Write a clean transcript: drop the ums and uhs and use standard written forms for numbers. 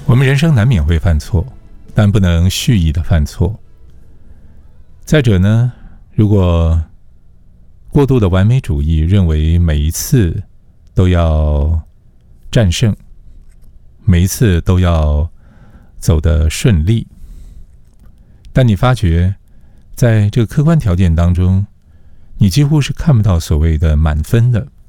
我们人生难免会犯错，但不能蓄意的犯错。再者呢，如果过度的完美主义，认为每一次都要战胜，每一次都要走得顺利，但你发觉在这个客观条件当中，你几乎是看不到所谓的满分的，